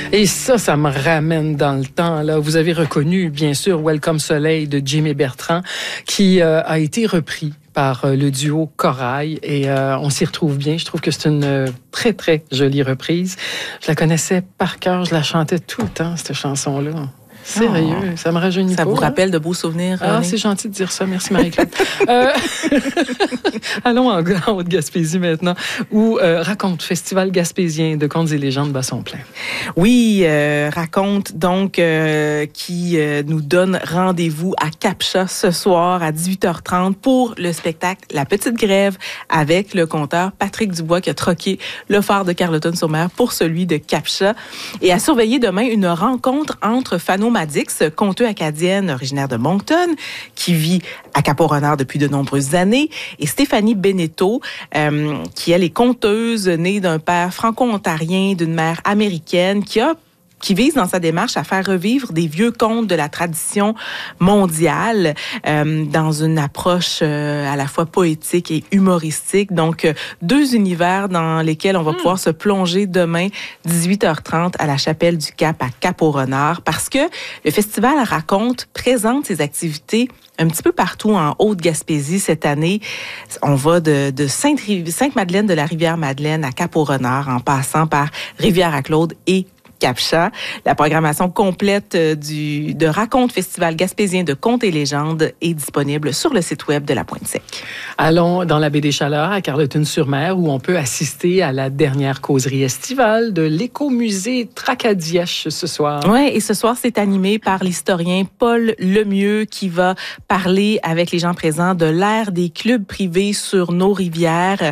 Et ça me ramène dans le temps. Là, vous avez reconnu, bien sûr, Welcome Soleil de Jimmy Bertrand, qui a été repris par le duo Corail et on s'y retrouve bien. Je trouve que c'est une très, très jolie reprise. Je la connaissais par cœur, je la chantais tout le temps, cette chanson-là. Sérieux, ça me rajeunit pas. Ça vous rappelle de beaux souvenirs? Ah, c'est gentil de dire ça. Merci, Marie-Claude. Allons en Haute-Gaspésie maintenant, où raconte Festival gaspésien de contes et légendes Basson-Plein. Oui, raconte donc qui nous donne rendez-vous à Capcha ce soir à 18h30 pour le spectacle La Petite Grève avec le conteur Patrick Dubois qui a troqué le phare de Carleton-sur-Mer pour celui de Capcha. Et à surveiller demain une rencontre entre Fano Madix, conteuse acadienne originaire de Moncton, qui vit à Cap-au-Renard depuis de nombreuses années, et Stéphanie Beneteau, qui elle est conteuse née d'un père franco-ontarien, d'une mère américaine, qui vise dans sa démarche à faire revivre des vieux contes de la tradition mondiale dans une approche à la fois poétique et humoristique. Donc, deux univers dans lesquels on va pouvoir se plonger demain, 18h30, à la Chapelle du Cap à Cap-au-Renard, parce que le festival présente ses activités un petit peu partout en Haute-Gaspésie cette année. On va de Sainte-Madeleine de la Rivière-Madeleine à Cap-au-Renard, en passant par Rivière-à-Claude et Capcha. La programmation complète de Raconte Festival gaspésien de contes et légendes est disponible sur le site web de la Pointe-Sec. Allons dans la baie des Chaleurs à Carleton-sur-Mer où on peut assister à la dernière causerie estivale de l'écomusée Tracadie-H ce soir. Oui, et ce soir, c'est animé par l'historien Paul Lemieux qui va parler avec les gens présents de l'ère des clubs privés sur nos rivières.